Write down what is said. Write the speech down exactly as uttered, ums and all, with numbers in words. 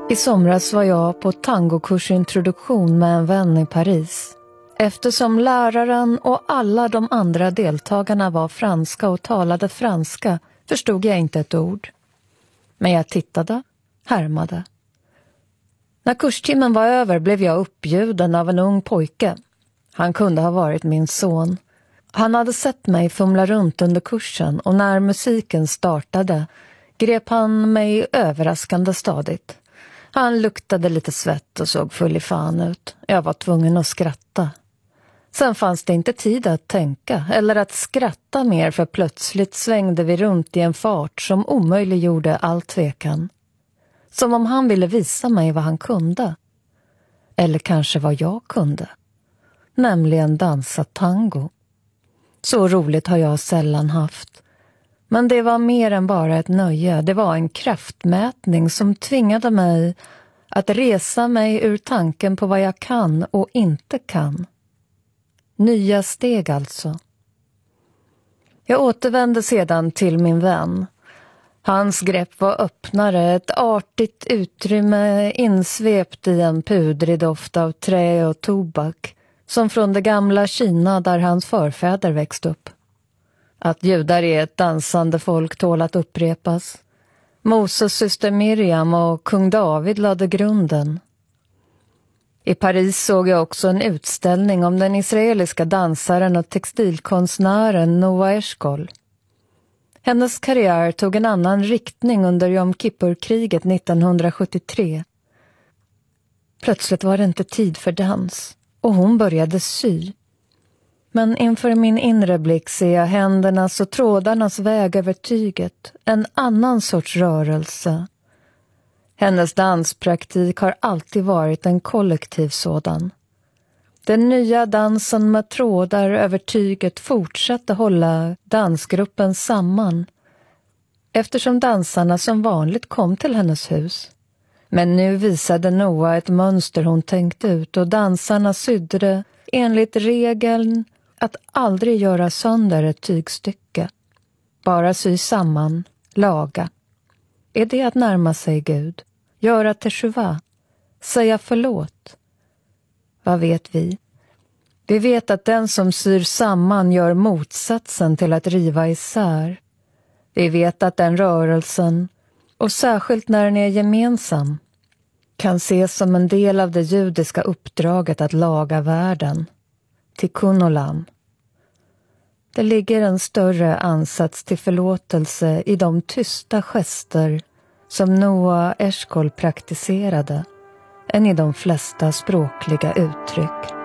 I somras var jag på tangokursintroduktion med en vän i Paris. Eftersom läraren och alla de andra deltagarna var franska och talade franska förstod jag inte ett ord. Men jag tittade, härmade. När kurstimmen var över blev jag uppbjuden av en ung pojke. Han kunde ha varit min son. Han hade sett mig fumla runt under kursen och när musiken startade grep han mig överraskande stadigt. Han luktade lite svett och såg full i fan ut. Jag var tvungen att skratta. Sen fanns det inte tid att tänka eller att skratta mer för plötsligt svängde vi runt i en fart som omöjliggjorde all tvekan. Som om han ville visa mig vad han kunde. Eller kanske vad jag kunde. Nämligen dansa tango. Så roligt har jag sällan haft. Men det var mer än bara ett nöje. Det var en kraftmätning som tvingade mig att resa mig ur tanken på vad jag kan och inte kan. Nya steg alltså. Jag återvände sedan till min vän. Hans grepp var öppnare, ett artigt utrymme insvept i en pudrig doft av trä och tobak, som från det gamla Kina där hans förfäder växt upp. Att judar är ett dansande folk tål att upprepas. Moses syster Miriam och kung David lade grunden. I Paris såg jag också en utställning om den israeliska dansaren och textilkonstnären Noa Eshkol. Hennes karriär tog en annan riktning under Yom Kippur-kriget nittonhundrasjuttiotre. Plötsligt var det inte tid för dans och hon började sy. Men inför min inre blick ser jag händernas och trådarnas väg över tyget, en annan sorts rörelse. Hennes danspraktik har alltid varit en kollektiv sådan. Den nya dansen med trådar över tyget fortsatte hålla dansgruppen samman, eftersom dansarna som vanligt kom till hennes hus. Men nu visade Noa ett mönster hon tänkt ut och dansarna sydde enligt regeln att aldrig göra sönder ett tygstycke. Bara sy samman, laga. Är det att närma sig Gud? Göra teshuva? Säga förlåt? Vad vet vi? Vi vet att den som syr samman gör motsatsen till att riva isär. Vi vet att den rörelsen, och särskilt när den är gemensam, kan ses som en del av det judiska uppdraget att laga världen. Tikkun olam. Det ligger en större ansats till förlåtelse i de tysta gester som Noa Eshkol praktiserade än i de flesta språkliga uttryck.